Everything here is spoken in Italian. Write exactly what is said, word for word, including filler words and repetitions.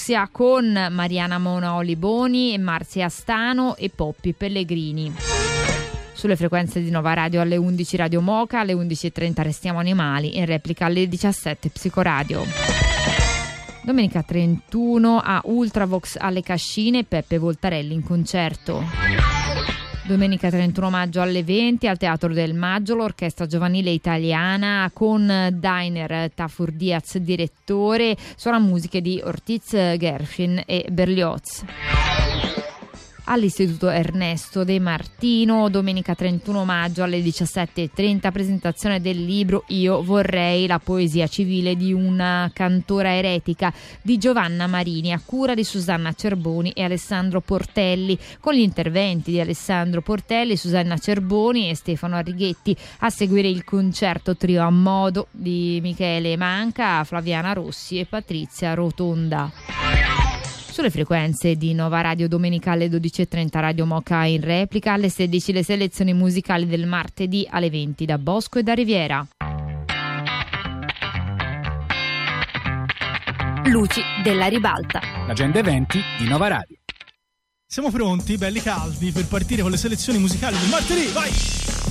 Fucsia con Mariana Mona Oliboni e Marzia Stano e Poppi Pellegrini. Sulle frequenze di Nova Radio alle undici Radio Moca, alle undici e trenta Restiamo Animali, in replica alle diciassette Psicoradio. Domenica trentuno a Ultravox alle Cascine, Peppe Voltarelli in concerto. Domenica trentuno maggio alle venti al Teatro del Maggio l'Orchestra Giovanile Italiana con Dainer Tafur Diaz direttore, suona musiche di Ortiz Gershwin e Berlioz. All'Istituto Ernesto De Martino domenica trentuno maggio alle diciassette e trenta presentazione del libro Io vorrei la poesia civile di una cantora eretica di Giovanna Marini, a cura di Susanna Cerboni e Alessandro Portelli, con gli interventi di Alessandro Portelli, Susanna Cerboni e Stefano Arrighetti. A seguire il concerto trio a modo di Michele Manca, Flaviana Rossi e Patrizia Rotonda. Sulle frequenze di Nova Radio domenica alle dodici e trenta Radio Moca in replica, alle sedici le selezioni musicali del martedì alle venti da Bosco e da Riviera. Luci della ribalta. L'agenda eventi di Nova Radio. Siamo pronti, belli caldi, per partire con le selezioni musicali del martedì, vai!